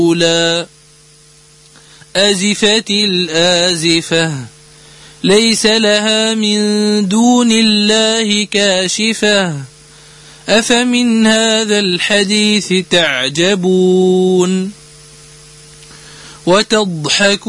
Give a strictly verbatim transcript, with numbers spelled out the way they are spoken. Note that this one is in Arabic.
الأولى أزفت الآزفة ليس لها من دون الله كاشفة أفمن هذا الحديث تعجبون وتضحكون